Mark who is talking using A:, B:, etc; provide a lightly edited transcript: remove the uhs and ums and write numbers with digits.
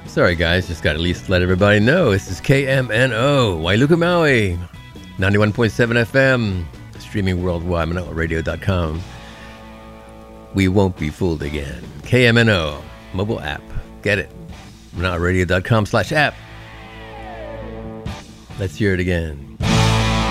A: Sorry, guys, just got to at least let everybody know. This is KMNO, Wailuku Maui, 91.7 FM, streaming worldwide, ManoaRadio.com. We won't be fooled again. KMNO, mobile app. Get it. ManoaRadio.com/app. Let's hear it again.